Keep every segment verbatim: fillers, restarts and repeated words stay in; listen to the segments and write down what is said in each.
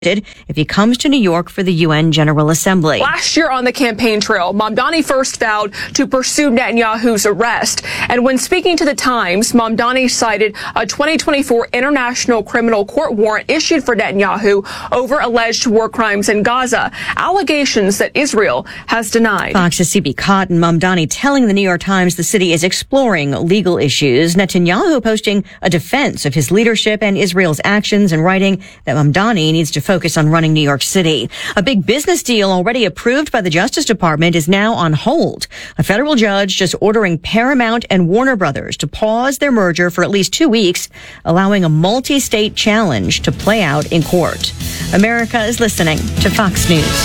if he comes to New York for the U N General Assembly. Last year on the campaign trail, Mamdani first vowed to pursue Netanyahu's arrest. And when speaking to The Times, Mamdani cited a twenty twenty-four International Criminal Court warrant issued for Netanyahu over alleged war crimes in Gaza, allegations that Israel has denied. Fox's C B Cotton, Mamdani telling the New York Times the city is exploring legal issues. Netanyahu posting a defense of his leadership and Israel's actions and writing that Mamdani needs to focus on running New York City. A big business deal already approved by the Justice Department is now on hold. A federal judge just ordering Paramount and Warner Brothers to pause their merger for at least two weeks, allowing a multi-state challenge to play out in court. America is listening to Fox News.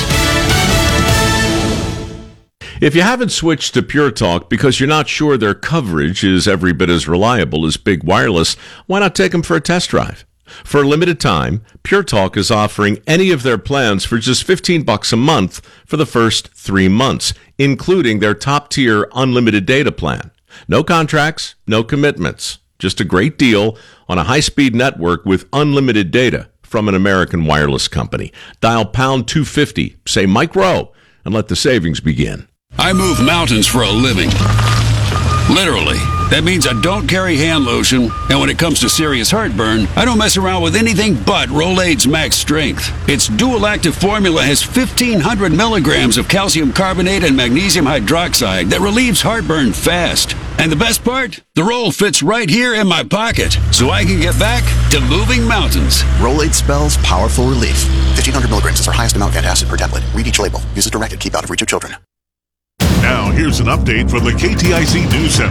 If you haven't switched to Pure Talk because you're not sure their coverage is every bit as reliable as Big Wireless, why not take them for a test drive? For a limited time, Pure Talk is offering any of their plans for just fifteen bucks a month for the first three months, including their top-tier unlimited data plan. No contracts, no commitments. Just a great deal on a high-speed network with unlimited data from an American wireless company. Dial pound two fifty, say Mike Rowe, and let the savings begin. I move mountains for a living. Literally. That means I don't carry hand lotion, and when it comes to serious heartburn, I don't mess around with anything but Rolaids Max Strength. Its dual-active formula has fifteen hundred milligrams of calcium carbonate and magnesium hydroxide that relieves heartburn fast. And the best part? The roll fits right here in my pocket, so I can get back to moving mountains. Rolaids spells powerful relief. fifteen hundred milligrams is our highest amount of antacid per tablet. Read each label. Use as directed. Keep out of reach of children. Now, here's an update from the K T I C News Center.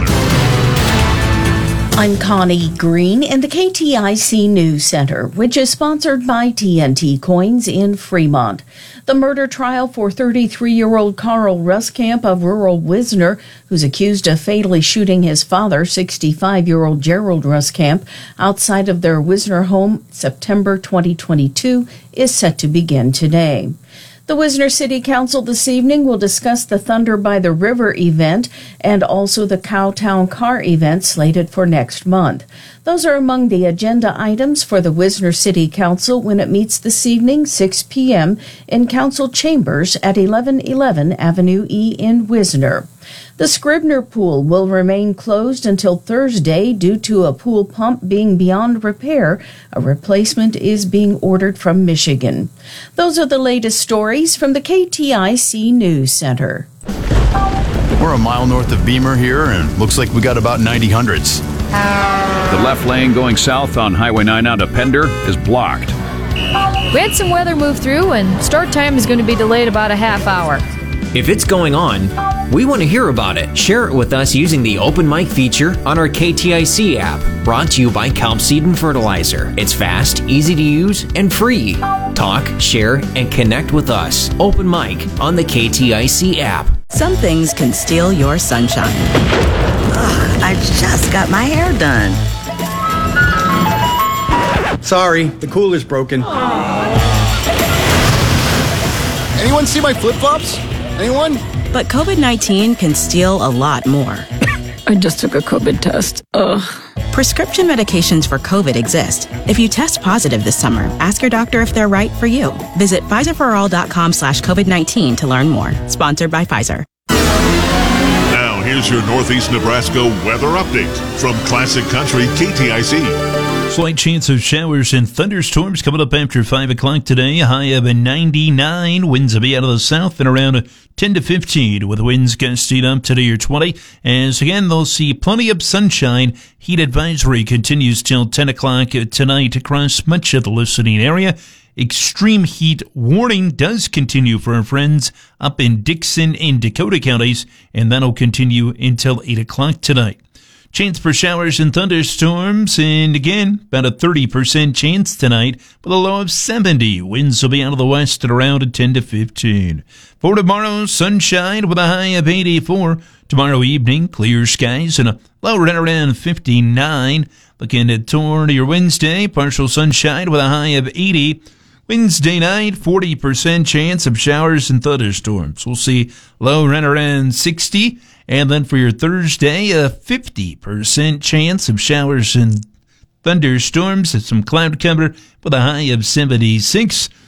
I'm Connie Green in the K T I C News Center, which is sponsored by T N T Coins in Fremont. The murder trial for thirty-three-year-old Carl Ruskamp of rural Wisner, who's accused of fatally shooting his father, sixty-five-year-old Gerald Ruskamp, outside of their Wisner home September twenty twenty-two, is set to begin today. The Wisner City Council this evening will discuss the Thunder by the River event and also the Cowtown Car event slated for next month. Those are among the agenda items for the Wisner City Council when it meets this evening, six p.m. in Council Chambers at eleven eleven Avenue E in Wisner. The Scribner Pool will remain closed until Thursday due to a pool pump being beyond repair. A replacement is being ordered from Michigan. Those are the latest stories from the K T I C News Center. We're a mile north of Beamer here, and looks like we got about ninety hundreds. The left lane going south on Highway nine out of Pender is blocked. We had some weather move through, and start time is going to be delayed about a half hour. If it's going on, we want to hear about it. Share it with us using the Open Mic feature on our K T I C app, brought to you by Kelp Seed and Fertilizer. It's fast, easy to use, and free. Talk, share, and connect with us. Open Mic on the K T I C app. Some things can steal your sunshine. Ugh, I just got my hair done. Sorry, the cooler's broken. Anyone see my flip-flops? Anyone? But COVID nineteen can steal a lot more. I just took a COVID test. Ugh. Prescription medications for COVID exist. If you test positive this summer, ask your doctor if they're right for you. Visit Pfizerforall.com slash COVID-19 to learn more. Sponsored by Pfizer. Now, here's your Northeast Nebraska weather update from Classic Country K T I C. Slight chance of showers and thunderstorms coming up after five o'clock today. High of a ninety-nine. Winds will be out of the south and around ten to fifteen, with winds gusting up to near twenty. As again, they'll see plenty of sunshine. Heat advisory continues till ten o'clock tonight across much of the listening area. Extreme heat warning does continue for our friends up in Dixon and Dakota counties, and that'll continue until eight o'clock tonight. Chance for showers and thunderstorms, and again, about a thirty percent chance tonight with a low of seventy. Winds will be out of the west at around ten to fifteen. For tomorrow, sunshine with a high of eighty-four. Tomorrow evening, clear skies and a low right around fifty-nine. Looking at toward your Wednesday, partial sunshine with a high of eighty. Wednesday night, forty percent chance of showers and thunderstorms. We'll see low right around sixty. And then for your Thursday, a fifty percent chance of showers and thunderstorms and some cloud cover with a high of seventy-six.